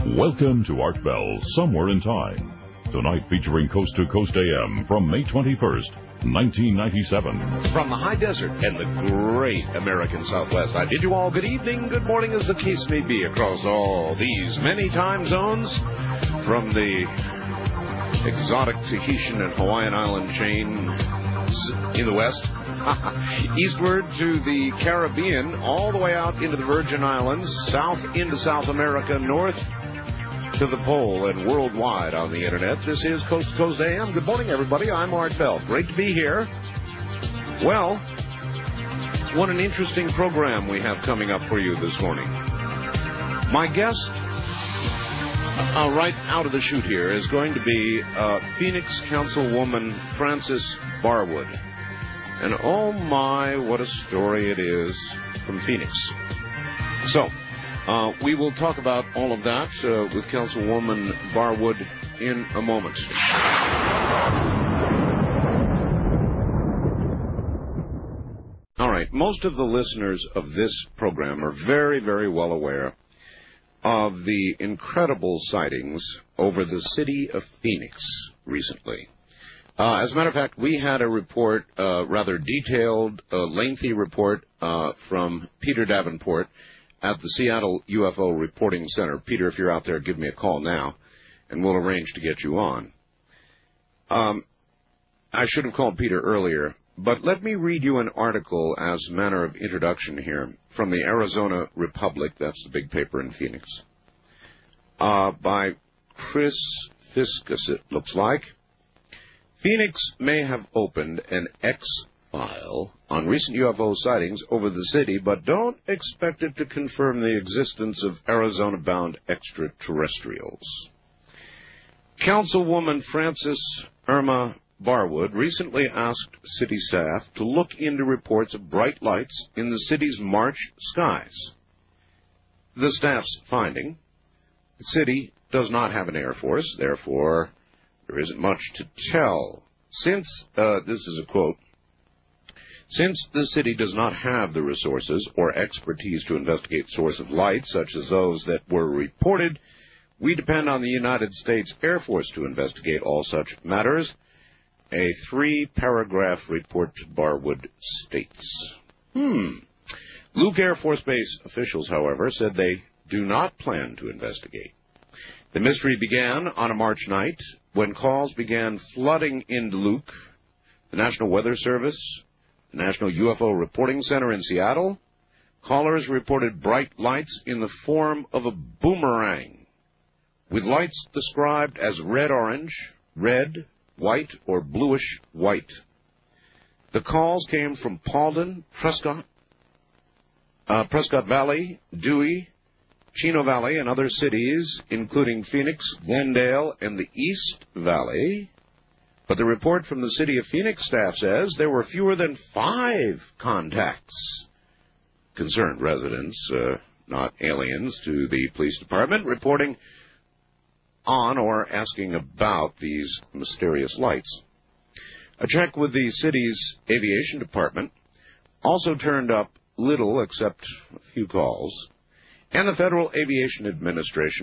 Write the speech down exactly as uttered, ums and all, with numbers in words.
Welcome to Art Bell, Somewhere in Time. Tonight featuring Coast to Coast A M from May twenty-first, nineteen ninety-seven. From the high desert and the great American Southwest, I bid you all good evening, good morning, as the case may be, across all these many time zones. From the exotic Tahitian and Hawaiian island chains in the west, eastward to the Caribbean, all the way out into the Virgin Islands, south into South America, north to the pole, and worldwide on the internet. This is Coast to Coast A M. Good morning, everybody. I'm Art Bell. Great to be here. Well, what an interesting program we have coming up for you this morning. My guest, uh, right out of the chute here, is going to be uh, Phoenix Councilwoman Frances Barwood. And oh my, what a story it is from Phoenix. So, uh, we will talk about all of that uh, with Councilwoman Barwood in a moment. All right, most of the listeners of this program are very, very well aware of the incredible sightings over the city of Phoenix recently. Uh, as a matter of fact, we had a report, uh, rather detailed, uh, lengthy report uh, from Peter Davenport at the Seattle U F O Reporting Center. Peter, if you're out there, give me a call now, and we'll arrange to get you on. Um, I should have called Peter earlier, but let me read you an article as a manner of introduction here from the Arizona Republic, that's the big paper in Phoenix, uh, by Chris Fiskus, it looks like. Phoenix may have opened an X-file on recent U F O sightings over the city, but don't expect it to confirm the existence of Arizona-bound extraterrestrials. Councilwoman Frances Irma Barwood recently asked city staff to look into reports of bright lights in the city's March skies. The staff's finding: the city does not have an air force, therefore there isn't much to tell. Since, uh, this is a quote, since the city does not have the resources or expertise to investigate source of light, such as those that were reported, we depend on the United States Air Force to investigate all such matters. A three-paragraph report to Barwood states. Hmm. Luke Air Force Base officials, however, said they do not plan to investigate. The mystery began on a March night when calls began flooding into Luke, the National Weather Service, the National U F O Reporting Center in Seattle. Callers reported bright lights in the form of a boomerang, with lights described as red-orange, red, white, or bluish-white. The calls came from Paulden, Prescott, uh, Prescott Valley, Dewey, Chino Valley, and other cities, including Phoenix, Glendale, and the East Valley. But the report from the City of Phoenix staff says there were fewer than five contacts. Concerned residents, uh, not aliens, to the police department, reporting on or asking about these mysterious lights. A check with the city's aviation department also turned up little except a few calls. And the Federal Aviation Administration